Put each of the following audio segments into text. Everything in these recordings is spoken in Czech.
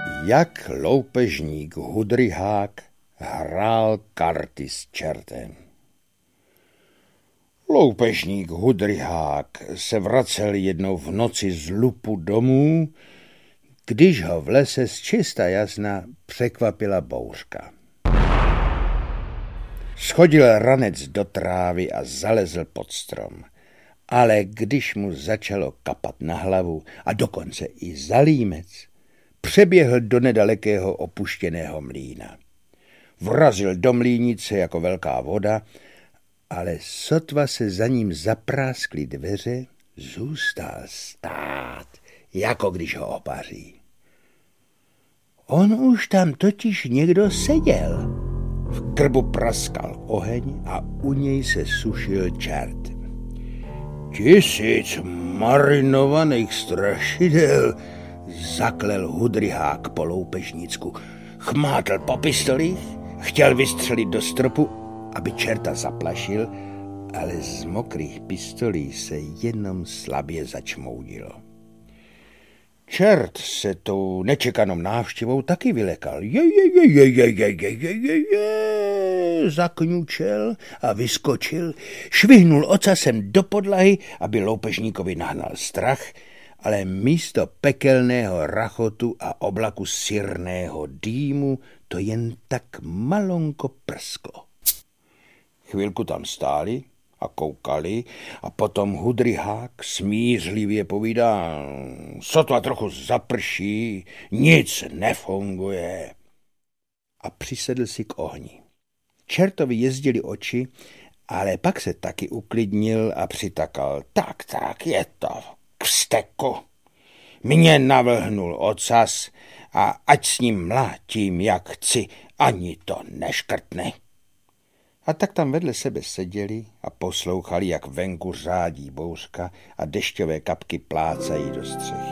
Jak loupežník Hudryhák hrál karty s čertem. Loupežník Hudryhák se vracel jednou v noci z lupu domů, když ho v lese z čista jasna překvapila bouřka. Schodil ranec do trávy a zalezl pod strom, ale když mu začalo kapat na hlavu a dokonce i za límec, přeběhl do nedalekého opuštěného mlýna. Vrazil do mlýnice jako velká voda, ale sotva se za ním zapráskly dveře, zůstal stát, jako když ho opaří. On už tam totiž někdo seděl. V krbu praskal oheň a u něj se sušil čert. 1000 marinovaných strašidel, zaklel Hudryhák po loupežnícku. Chmátl po pistolích, chtěl vystřelit do stropu, aby čerta zaplašil, ale z mokrých pistolí se jenom slabě začmoudilo. Čert se tou nečekanou návštěvou taky vylekal. Zakňučel a vyskočil, švihnul ocasem do podlahy, aby loupežníkovi nahnal strach, ale místo pekelného rachotu a oblaku syrného dýmu to jen tak malonko prsklo. Chvilku tam stáli a koukali a potom Hudryhák smířlivě povídá: sotva trochu zaprší, nic nefunguje. A přisedl si k ohni. Čertovi jezdili oči, ale pak se taky uklidnil a přitakal: tak, je to k vzteku. Mě navlhnul ocas a ať s ním mlátím, jak chci, ani to neškrtne. A tak tam vedle sebe seděli a poslouchali, jak venku řádí bouřka a dešťové kapky plácají do střechy.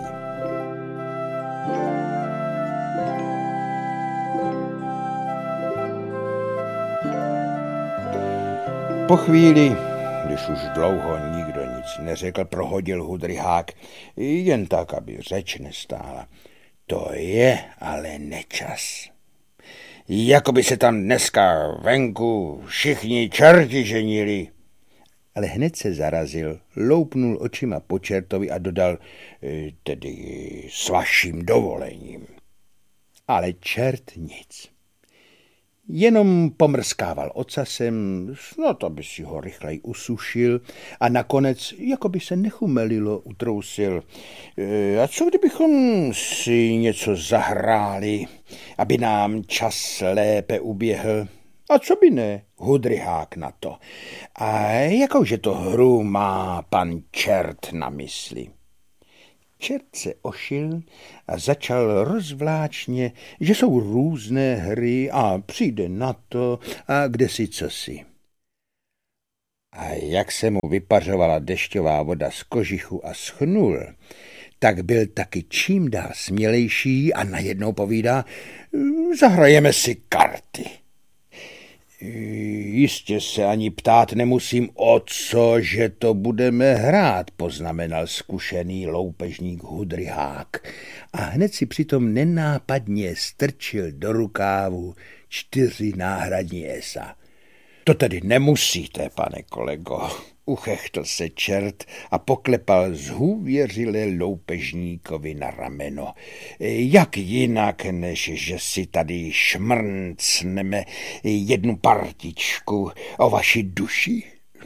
Po chvíli, když už dlouho nikdo nic neřekl, prohodil Hudryhák, jen tak, aby řeč nestála: to je ale nečas. Jakoby se tam dneska venku všichni čerti ženili. Ale hned se zarazil, loupnul očima po čertovi a dodal: tedy s vaším dovolením. Ale čert nic. Jenom pomrskával ocasem, snad aby si ho rychleji usušil, a nakonec, jako by se nechumelilo, utrousil: a co kdybychom si něco zahráli, aby nám čas lépe uběhl? A co by ne, Hudryhák na to. A jakouže to hru má pan čert na mysli? Čert se ošil a začal rozvláčně, že jsou různé hry a přijde na to a kdesi cosi. A jak se mu vypařovala dešťová voda z kožichu a schnul, tak byl taky čím dál smělejší a najednou povídá: zahrajeme si karty. Jistě se ani ptát nemusím, o co, že to budeme hrát, poznamenal zkušený loupežník Hudryhák a hned si přitom nenápadně strčil do rukávu 4 náhradní esa. To tedy nemusíte, pane kolego, uchechtl se čert a poklepal zhůvěřile loupežníkovi na rameno. Jak jinak, než že si tady šmrncneme jednu partičku o vaši duši?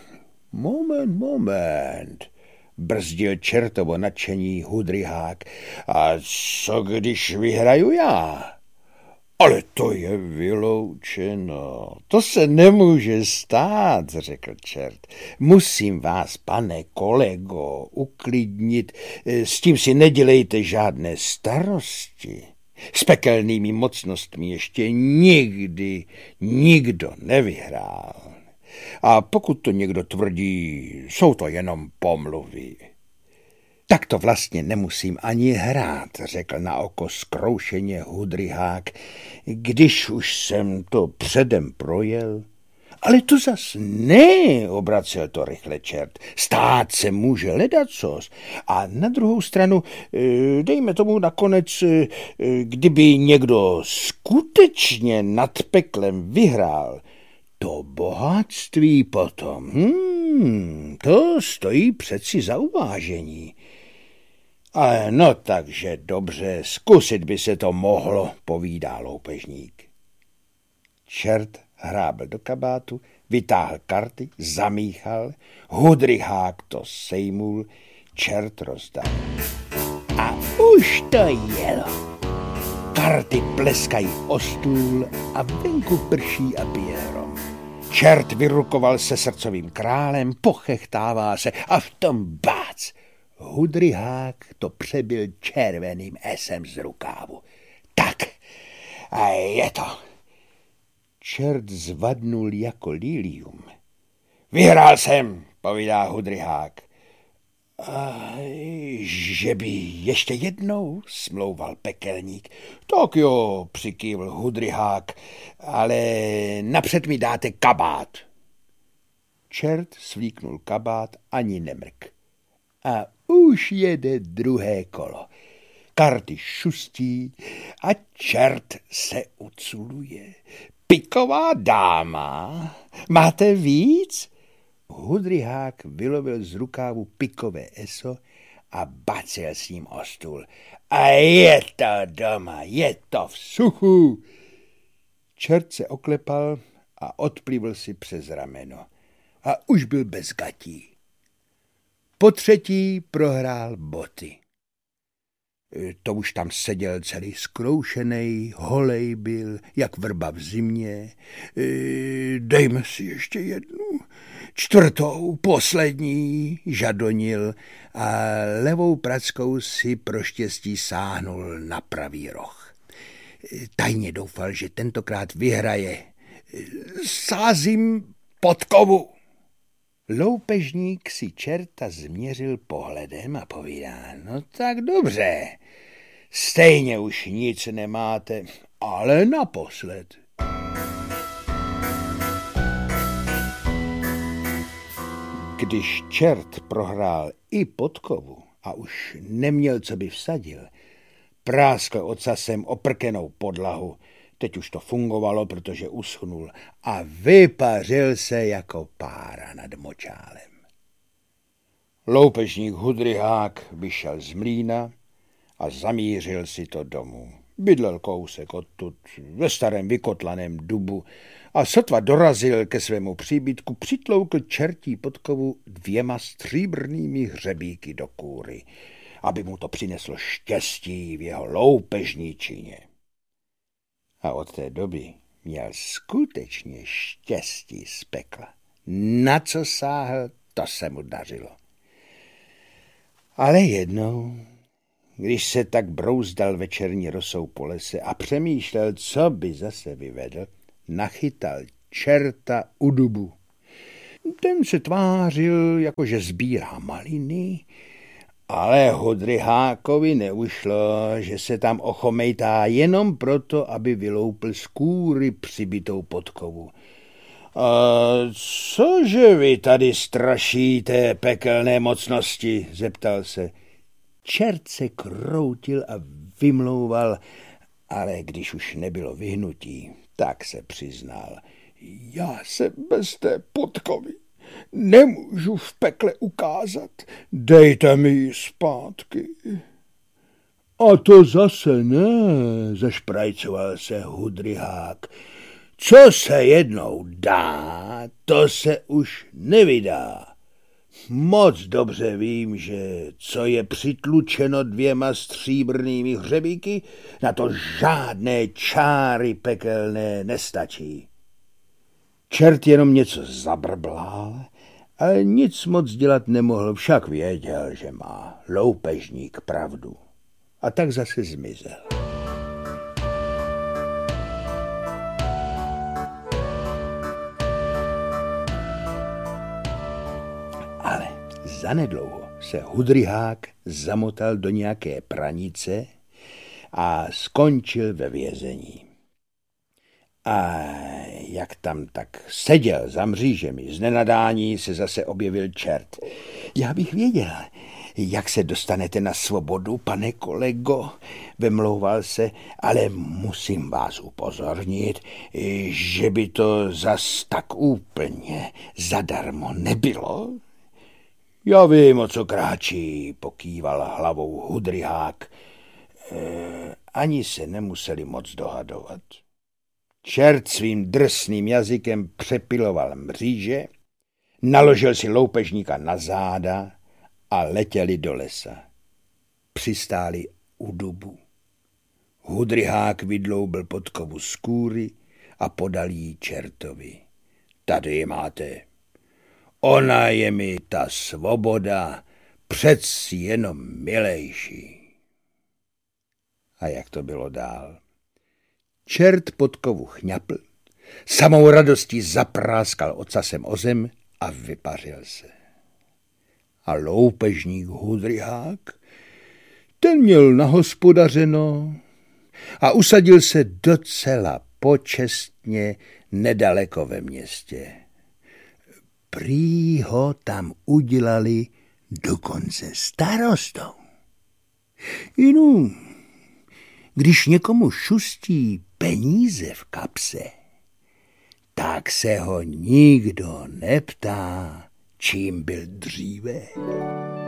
Moment, brzdil čertovo nadšení Hudryhák. A co když vyhraju já? Ale to je vyloučeno, to se nemůže stát, řekl čert. Musím vás, pane kolego, uklidnit, s tím si nedělejte žádné starosti. S pekelnými mocnostmi ještě nikdy nikdo nevyhrál. A pokud to někdo tvrdí, jsou to jenom pomluvy. Tak to vlastně nemusím ani hrát, řekl na oko zkroušeně Hudryhák, když už jsem to předem projel Ale to zas ne, obracel to rychle čert. Stát se může ledacos. A na druhou stranu, dejme tomu nakonec, kdyby někdo skutečně nad peklem vyhrál, to bohatství potom, to stojí přeci za uvážení. Ale no takže dobře, zkusit by se to mohlo, povídá loupežník. Čert hrábl do kabátu, vytáhl karty, zamíchal, hudryhák to sejmul, čert rozdal. A už to jelo. Karty pleskají o stůl a venku prší a pije hrom. Čert vyrukoval se srdcovým králem, pochechtává se a v tom bác. Hudryhák to přebil červeným esem z rukávu. Tak, a je to. Čert zvadnul jako lilium. Vyhrál jsem, povídá hudryhák. A že by ještě jednou, smlouval pekelník. Tak jo, přikývl hudryhák, ale napřed mi dáte kabát. Čert svlíknul kabát, ani nemrk. A už jede druhé kolo. Karty šustí a čert se uculuje. Piková dáma, máte víc? Hudryhák vylovil z rukávu pikové eso a bacil s ním o stůl. A je to doma, je to v suchu. Čert se oklepal a odplivl si přes rameno. A už byl bez gatí. Po třetí prohrál boty. To už tam seděl celý zkroušenej, holej byl, jak vrba v zimě. Dejme si ještě jednu, čtvrtou, poslední, žadonil a levou prackou si pro štěstí sáhnul na pravý roh. Tajně doufal, že tentokrát vyhraje. Sázím podkovu. Loupežník si čerta změřil pohledem a povídá, no tak dobře, stejně už nic nemáte, ale naposled. Když čert prohrál i podkovu a už neměl, co by vsadil, práskl ocasem oprkenou podlahu. Teď už to fungovalo, protože uschnul a vypařil se jako pára nad močálem. Loupežník hudryhák vyšel z mlýna a zamířil si to domů. Bydlel kousek odtud ve starém vykotlaném dubu a sotva dorazil ke svému příbytku, přitloukl čertí podkovu 2 stříbrnými hřebíky do kůry, aby mu to přineslo štěstí v jeho loupežníčině. A od té doby měl skutečně štěstí z pekla. Na co sáhl, to se mu dařilo. Ale jednou, když se tak brouzdal večerní rosou po lese a přemýšlel, co by zase vyvedl, nachytal čerta u dubu. Ten se tvářil, jakože sbírá maliny, ale hudryhákovi neušlo, že se tam ochomejtá jenom proto, aby vyloupl z kůry přibitou podkovu. A cože vy tady strašíte, pekelné mocnosti? Zeptal se. Čert se kroutil a vymlouval, ale když už nebylo vyhnutí, tak se přiznal. Já se bez té podkovy nemůžu v pekle ukázat, dejte mi ji zpátky. A to zase ne, zašprajcoval se hudryhák. Co se jednou dá, to se už nevydá. Moc dobře vím, že co je přitlučeno 2 stříbrnými hřebíky, na to žádné čáry pekelné nestačí. Čert jenom něco zabrblál, ale nic moc dělat nemohl, však věděl, že má loupežník pravdu. A tak zase zmizel. Ale zanedlouho se hudryhák zamotal do nějaké pranice a skončil ve vězení. A jak tam tak seděl za mřížemi, z nenadání se zase objevil čert. Já bych věděl, jak se dostanete na svobodu, pane kolego, vymlouval se, ale musím vás upozornit, že by to zas tak úplně zadarmo nebylo. Já vím, o co kráčí, pokýval hlavou hudryhák. Ani se nemuseli moc dohadovat. Čert svým drsným jazykem přepiloval mříže, naložil si loupežníka na záda a letěli do lesa. Přistáli u dubu. Hudryhák vydloubil podkovu z kůry a podal jí čertovi. Tady ji máte. Ona je mi ta svoboda přeci jenom milejší. A jak to bylo dál? Čert podkovu chňapl, samou radostí zapráskal ocasem o zem a vypařil se. A loupežník hudryhák, ten měl nahospodařeno a usadil se docela počestně nedaleko ve městě. Prý ho tam udělali dokonce starostou. Když někomu šustí peníze v kapse, tak se ho nikdo neptá, čím byl dříve.